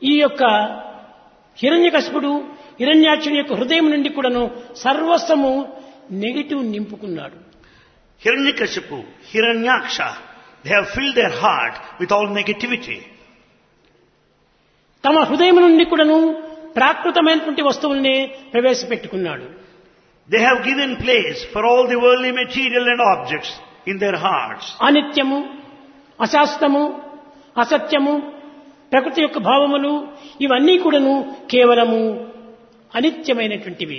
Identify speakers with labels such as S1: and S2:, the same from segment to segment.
S1: ఈ యొక్క హిరణ్యకశిపుడు హిరణ్యాక్షుని యొక్క హృదయం నుండి కూడాను సర్వస్వము negative నింపుకున్నాడు.
S2: Hiranyakashipu, Hiranyaksha, they have filled their heart with all negativity.
S1: తమ హృదయం నుండి కూడాను ప్రాకృతమైనటువంటి వస్తువుల్ని ప్రవేశపెట్టుకున్నాడు.
S2: They have given place for all the worldly material and objects in their hearts.
S1: అనిత్యము, అశాశ్వతము, అసత్యము, ప్రకృతి యొక్క భావములు ఇవన్నీ కూడాను కేవలము అనిత్యమైనటువంటివి.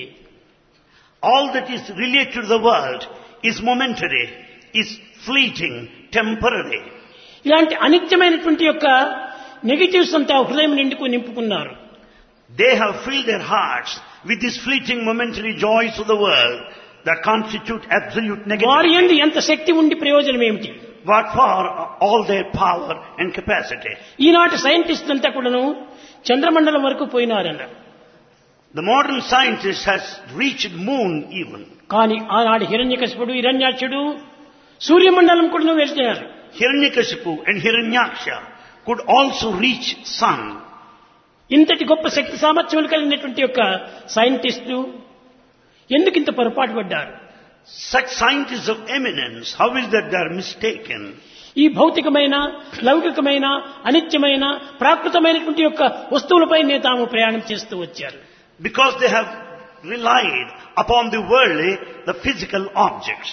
S2: All that is related to the world is momentary, is fleeting, temporary.
S1: ఇలాంటి అనిత్యమైనటువంటి యొక్క నెగటివ్స్ అంతా హృదయం నింపుకున్నారు.
S2: They have filled their hearts with these fleeting momentary joys of the world that constitute absolute
S1: వారి
S2: negativity.
S1: యందు ఎంత శక్తి ఉండి ప్రయోజనం ఏమిటి?
S2: What for all their power and capacity?
S1: ఈనాటి సైంటిస్ట్ అంతా కూడాను చంద్రమండలం వరకు పోయినారన్న.
S2: The modern scientist has reached moon even.
S1: కానీ ఆనాడు హిరణ్యకశిపుడు హిరణ్యాక్షుడు సూర్యమండలం కూడా వెళ్తారు.
S2: Hiranyakashipu and Hiranyaksha could also reach sun.
S1: ఇంతటి గొప్ప శక్తి సామర్థ్యాలు కలిగినటువంటి యొక్క సైంటిస్టులు ఎందుకు ఇంత పొరపాటు పడ్డారు?
S2: Such scientists of eminence, how is that they are mistaken?
S1: ఈ భౌతికమైన లౌకికమైన అనిత్యమైన ప్రాకృతమైనటువంటి యొక్క వస్తువులపైనే తాము ప్రయాణం చేస్తూ వచ్చారు.
S2: Because they have relied upon the worldly, the physical objects.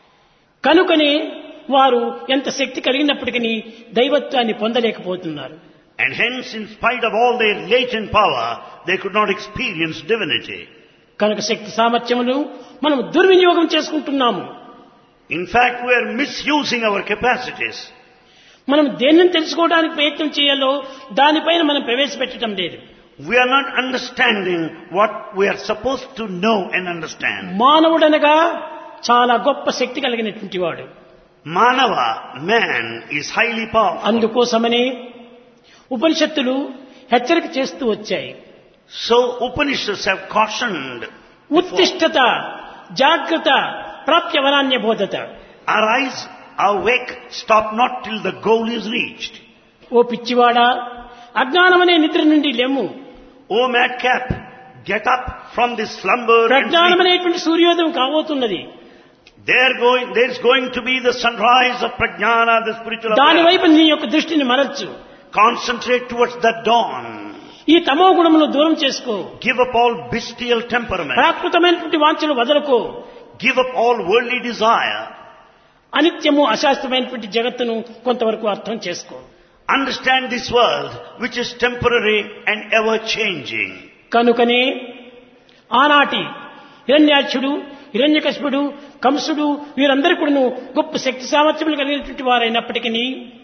S1: కనుకనే వారు ఎంత శక్తి కలిగినప్పటికీ దైవత్వాన్ని పొందలేకపోతున్నారు.
S2: And hence, in spite of all their latent power, they could not experience divinity.
S1: కనుక శక్తి సామర్థ్యములు మనం దుర్వినియోగం చేసుకుంటున్నాము.
S2: In fact, we are misusing our capacities.
S1: మనం దేనిని తెలుసుకోవడానికి ప్రయత్నం చేయాలో దానిపైన మనం ప్రవేశపెట్టడం లేదు.
S2: We are not understanding what we are supposed to know and understand.
S1: మానవుడనగా చాలా గొప్ప శక్తి కలిగినటువంటి వాడు.
S2: Manava, man, is highly powerful.
S1: అందుకోసమనే ఉపనిషత్తులు హెచ్చరిక చేస్తూ వచ్చాయి.
S2: So Upanishads have cautioned,
S1: ఉత్తిష్టత జాగ్రత్త ప్రాప్య వరాన్య బోధత.
S2: arise, awake, stop not till the goal is reached.
S1: ఓ పిచ్చివాడా అజ్ఞానమనే నిద్ర నుండి లెమ్ము.
S2: O madcap, get up from this slumber and sleep.
S1: ప్రజ్ఞానమనేటువంటి సూర్యోదయం కాబోతున్నది.
S2: There's going to be the sunrise of prajnana, the spiritual
S1: దాని
S2: awareness.
S1: వైపు నీ యొక్క దృష్టిని మరల్చు.
S2: Concentrate towards the dawn.
S1: ఈ తమో గుణమును దూరం చేసుకో.
S2: Give up all bestial temperament.
S1: ప్రాకృతమైనటువంటి వాంఛలు వదలకు.
S2: Give up all worldly desire.
S1: అనిత్యము అశాశ్వతమైనటువంటి జగత్తును కొంతవరకు అర్థం చేసుకో.
S2: Understand this world, which is temporary and ever changing.
S1: కనుకనే ఆనాటి హిరణ్యాక్షుడు హిరణ్యకశిపుడు కంసుడు వీరందరూ కూడాను గొప్ప శక్తి సామర్థ్యములు కలిగినటువంటి వారైనప్పటికీ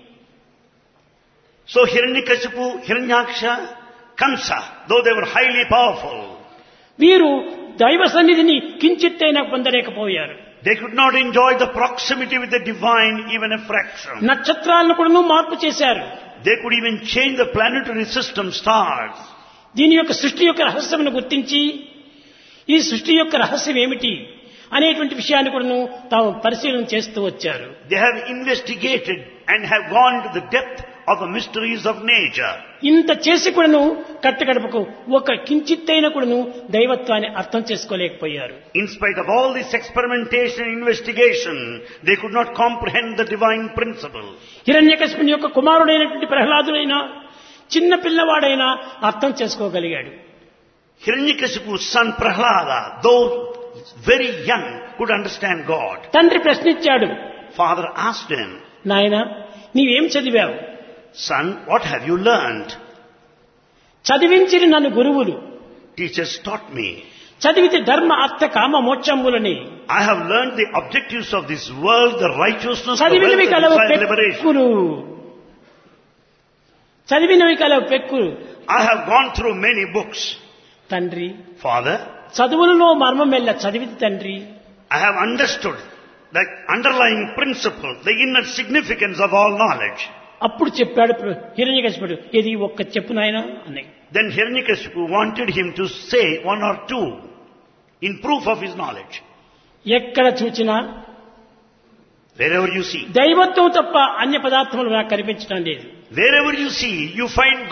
S2: So Hiranyakashipu, Hiranyaksha, Kamsa, though they were highly powerful,
S1: వీరు దైవ సన్నిధిని కించిత్తైనా పొందలేకపోయారు.
S2: they could not enjoy the proximity with the divine even a fraction.
S1: నక్షత్రాలను కూడాను మార్పు చేశారు.
S2: They could even change the planetary system, stars.
S1: దీని యొక్క సృష్టి యొక్క రహస్యమును గుర్తించి ఈ సృష్టి యొక్క రహస్యం ఏమిటి అనేటువంటి విషయాన్ని కూడాను తాము పరిశీలన చేస్తూ వచ్చారు.
S2: They have investigated and have gone to the depth of the mysteries of nature.
S1: ఇంత చేసి కూడాను కట్టగడపకు ఒక కించిత్తైన కూడాను దైవత్వాన్ని అర్థం చేసుకోలేకపోయారు.
S2: In spite of all this experimentation and investigation, they could not comprehend the divine principle.
S1: హిరణ్యకశిపుని యొక్క కుమారుడైనటువంటి ప్రహ్లాదుడైనా చిన్న పిల్లవాడైనా అర్థం చేసుకోగలిగాడు.
S2: Hiranyakashipu's son Prahlada, though very young, could understand God.
S1: తండ్రి ప్రశ్నించాడు.
S2: Father asked him,
S1: నాయనా నీవేం చదివావు?
S2: son, what have you learned?
S1: చదివించిరి నన్ను గురువులు.
S2: Teachers taught me.
S1: చదివితే ధర్మ అర్థ కామ మోక్షములని.
S2: I have learned the objectives of this world, the righteousness, the
S1: చదివినవి
S2: wealth,
S1: కలవు
S2: and the liberation.
S1: పెక్కులు. చదివినవి కలవు పెక్కులు.
S2: I have gone through many books.
S1: తండ్రి
S2: Father,
S1: చదువులలో మర్మం మెల్ల చదివితే తండ్రి
S2: I have understood the underlying principle, the inner significance of all knowledge.
S1: అప్పుడు చెప్పాడు హిరణ్యకశిపుడు, ఇది ఒక్క చెప్పు నాయనా అని.
S2: Then Hiranyakashipu wanted him to say one or two in proof of his knowledge.
S1: ఎక్కడ చూచినా
S2: Wherever you see.
S1: దైవత్వం తప్ప అన్య పదార్థములు నాకు కనిపించడం లేదు.
S2: Wherever you see, you find